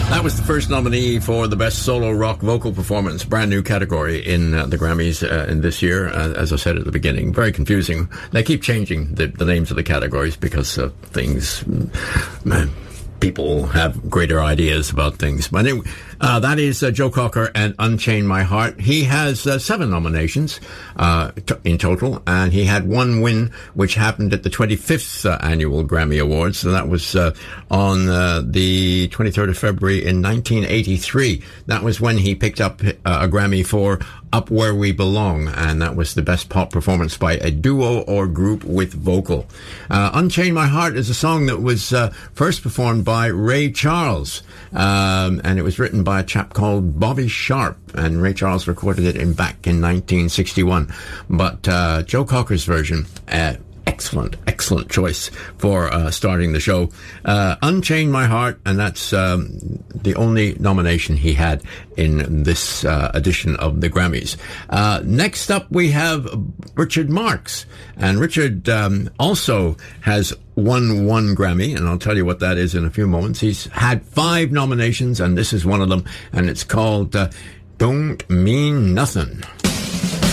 That was the first nominee for the Best Solo Rock Vocal Performance, brand new category in the Grammys in this year. As I said at the beginning, very confusing. They keep changing the names of the categories because of things. People have greater ideas about things. But anyway, that is Joe Cocker and Unchain My Heart. He has 7 nominations in total, and he had 1 win, which happened at the 25th Annual Grammy Awards. So that was on the 23rd of February in 1983. That was when he picked up a Grammy for Up Where We Belong, and that was the best pop performance by a duo or group with vocal. Unchain My Heart is a song that was first performed by Ray Charles, and it was written by a chap called Bobby Sharp, and Ray Charles recorded it back in 1961. But Joe Cocker's version, excellent choice for starting the show. Unchain My Heart, and that's the only nomination he had in this edition of the Grammys. Next up we have Richard Marx, and Richard also has won 1 Grammy, and I'll tell you what that is in a few moments. He's had 5 nominations, and this is one of them, and it's called Don't Mean Nothing.